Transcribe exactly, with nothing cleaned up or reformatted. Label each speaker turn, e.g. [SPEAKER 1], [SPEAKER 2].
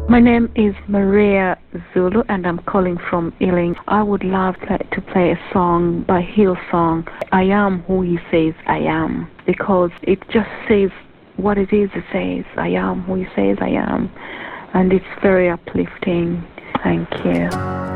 [SPEAKER 1] My name is Maria Zulu and I'm calling from Ealing. I would love to, to play a song by Hillsong, I Am Who He Says I Am, because it just says what it is it says. I am who He says I am, and it's very uplifting. Thank you.